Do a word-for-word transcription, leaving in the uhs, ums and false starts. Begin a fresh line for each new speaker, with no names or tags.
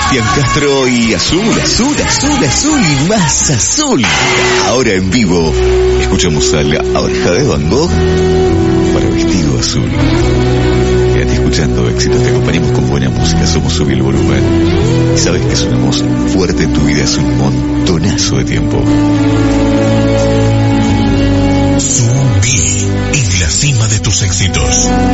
Cristian Castro y azul, azul, azul, azul y más azul. Ahora en vivo, escuchamos a la oreja de Van Gogh para Vestido Azul. Quédate escuchando éxitos, te acompañamos con buena música, somos Subí el Volumen. Y sabes que sonamos fuerte en tu vida hace un montonazo de tiempo.
Subí en la cima de tus éxitos.